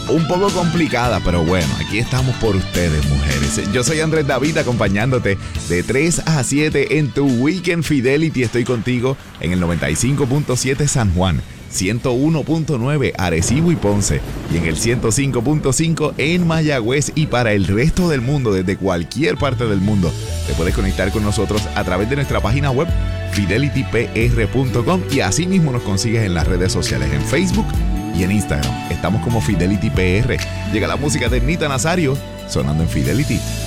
un poco complicada, pero bueno, aquí estamos por ustedes, mujeres. Yo soy Andrés David, acompañándote de 3 a 7 en tu Weekend Fidelity. Estoy contigo en el 95.7 San Juan, 101.9 Arecibo y Ponce y en el 105.5 en Mayagüez. Y para el resto del mundo, desde cualquier parte del mundo, te puedes conectar con nosotros a través de nuestra página web fidelitypr.com, y así mismo nos consigues en las redes sociales, en Facebook y en Instagram. Estamos como Fidelity PR. Llega la música de Nita Nazario sonando en Fidelity.